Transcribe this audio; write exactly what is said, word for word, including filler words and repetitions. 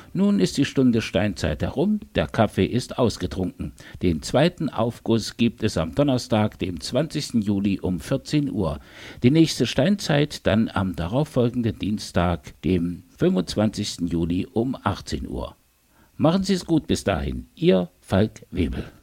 Nun ist die Stunde Steinzeit herum, der Kaffee ist ausgetrunken. Den zweiten Aufguss gibt es am Donnerstag, dem zwanzigsten Juli um vierzehn Uhr. Die nächste Steinzeit dann am darauffolgenden Dienstag, dem fünfundzwanzigsten Juli um achtzehn Uhr. Machen Sie es gut bis dahin. Ihr Falk Webel.